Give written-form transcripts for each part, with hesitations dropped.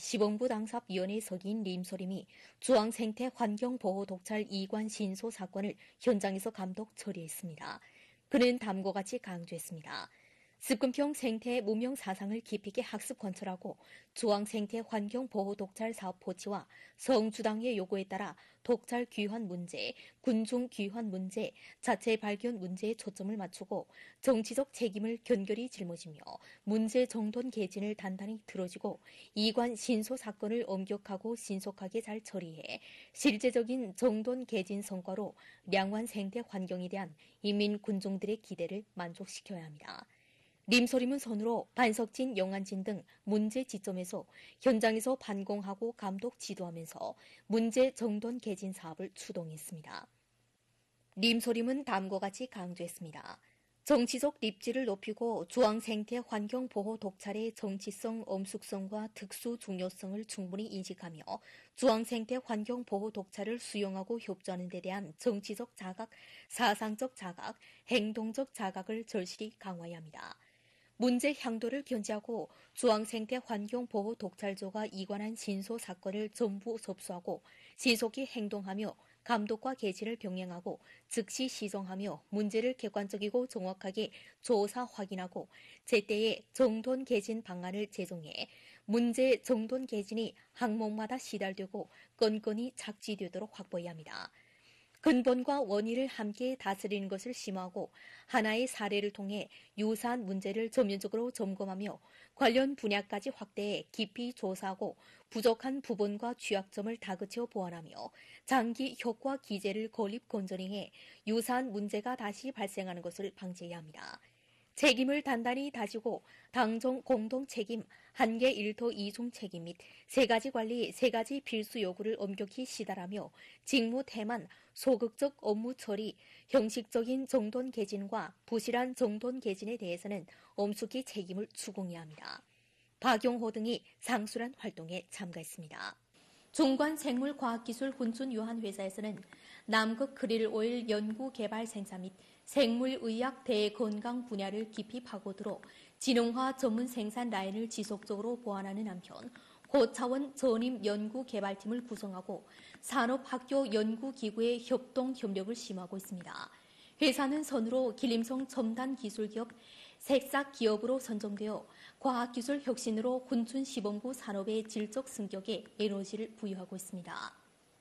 시범부 당삽위원회 서기인 림소림이 주황생태 환경보호 독찰 이관 신소 사건을 현장에서 감독 처리했습니다. 그는 다음과 같이 강조했습니다. 습금형 생태 무명 사상을 깊이 있게 학습 관철하고 주황생태 환경보호 독찰 사업 포치와 성주당의 요구에 따라 독찰 귀환 문제, 군중 귀환 문제, 자체 발견 문제에 초점을 맞추고 정치적 책임을 견결히 짊어지며 문제 정돈 개진을 단단히 들어주고 이관 신소 사건을 엄격하고 신속하게 잘 처리해 실제적인 정돈 개진 성과로 량환 생태 환경에 대한 인민 군중들의 기대를 만족시켜야 합니다. 림소림은 선으로 반석진, 영안진 등 문제 지점에서 현장에서 반공하고 감독 지도하면서 문제 정돈 개진 사업을 추동했습니다. 림소림은 다음과 같이 강조했습니다. 정치적 입지를 높이고 주황생태 환경보호 독찰의 정치성, 엄숙성과 특수 중요성을 충분히 인식하며 주황생태 환경보호 독찰을 수용하고 협조하는 데 대한 정치적 자각, 사상적 자각, 행동적 자각을 절실히 강화해야 합니다. 문제 향도를 견지하고 주황생태 환경보호 독찰조가 이관한 신소 사건을 전부 접수하고 신속히 행동하며 감독과 개진을 병행하고 즉시 시정하며 문제를 객관적이고 정확하게 조사 확인하고 제때에 정돈 개진 방안을 제정해 문제 정돈 개진이 항목마다 시달되고 건건히 착지되도록 확보해야 합니다. 근본과 원인을 함께 다스리는 것을 심화하고 하나의 사례를 통해 유사한 문제를 전면적으로 점검하며 관련 분야까지 확대해 깊이 조사하고 부족한 부분과 취약점을 다그쳐 보완하며 장기 효과 기제를 건립 건전히해 유사한 문제가 다시 발생하는 것을 방지해야 합니다. 책임을 단단히 다지고 당정 공동 책임, 한계 1토 2종 책임 및 3가지 관리, 3가지 필수 요구를 엄격히 시달하며 직무 태만, 소극적 업무 처리, 형식적인 정돈 개진과 부실한 정돈 개진에 대해서는 엄숙히 책임을 추궁해야 합니다. 박용호 등이 상술한 활동에 참가했습니다. 중관생물과학기술 훈춘유한회사에서는 남극 크릴 오일 연구 개발 생산 및 생물의학 대건강 분야를 깊이 파고들어 진흥화 전문 생산 라인을 지속적으로 보완하는 한편 고차원 전임 연구 개발팀을 구성하고 산업학교 연구기구의 협동 협력을 심화하고 있습니다. 회사는 선으로 길림성 첨단기술기업 색싹기업으로 선정되어 과학기술 혁신으로 훈춘시범구 산업의 질적 승격에 에너지를 부여하고 있습니다.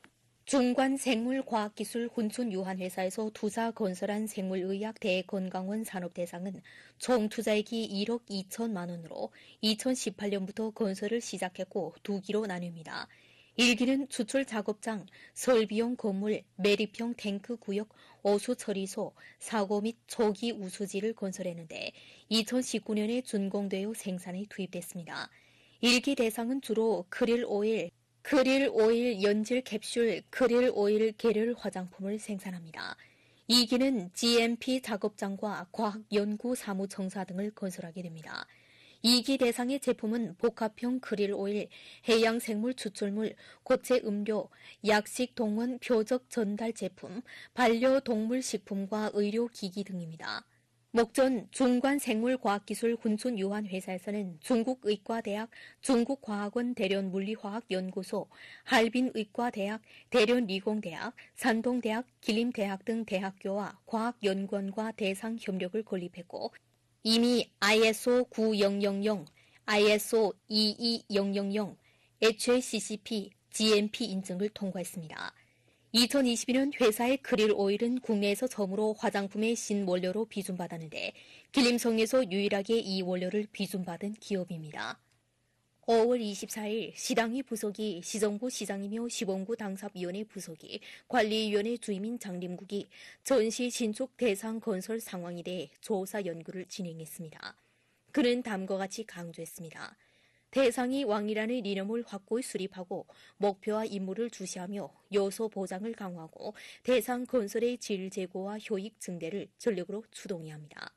중관생물과학기술 훈춘유한회사에서 투자 건설한 생물의학 대건강원 산업대상은 총 투자액이 1억 2천만 원으로 2018년부터 건설을 시작했고 2기로 나뉩니다. 1기는 추출 작업장, 설비용 건물, 매립형 탱크 구역, 오수 처리소, 사고 및 초기 우수지를 건설했는데 2019년에 준공되어 생산에 투입됐습니다. 1기 대상은 주로 크릴 오일 연질 캡슐, 크릴 오일 계열 화장품을 생산합니다. 2기는 GMP 작업장과 과학연구사무청사 등을 건설하게 됩니다. 2기 대상의 제품은 복합형 크릴 오일, 해양생물 추출물, 고체 음료, 약식 동원 표적 전달 제품, 반려동물 식품과 의료기기 등입니다. 목전 중관생물과학기술 훈춘유한회사에서는 중국의과대학, 중국과학원 대련물리화학연구소, 할빈의과대학, 대련리공대학, 산동대학, 길림대학 등 대학교와 과학연구원과 대상 협력을 건립했고 이미 ISO 9000, ISO 22000, HACCP, GMP 인증을 통과했습니다. 2022년 회사의 크릴 오일은 국내에서 처음으로 화장품의 신원료로 비준받았는데 길림성에서 유일하게 이 원료를 비준받은 기업입니다. 5월 24일 시당위 부속이 시정구 시장이며 시범구 당삽위원회 부속이 관리위원회 주임인 장림국이 전시 신축 대상 건설 상황에 대해 조사 연구를 진행했습니다. 그는 다음과 같이 강조했습니다. 대상이 왕이라는 이념을 확고히 수립하고 목표와 임무를 주시하며 요소 보장을 강화하고 대상 건설의 질 제고와 효익 증대를 전력으로 추동해야 합니다.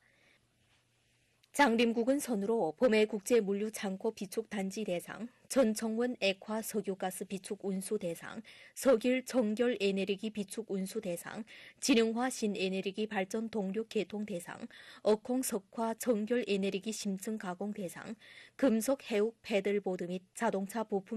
장림국은 선으로 봄의 국제물류창고 비축 단지 대상, 전청원 액화 석유가스 비축 운수 대상, 석일 정결 에너지 비축 운수 대상, 진흥화 신에너지 발전 동력 개통 대상, 어콩 석화 정결 에너지 심층 가공 대상, 금속 해욱 패들보드 및 자동차 부품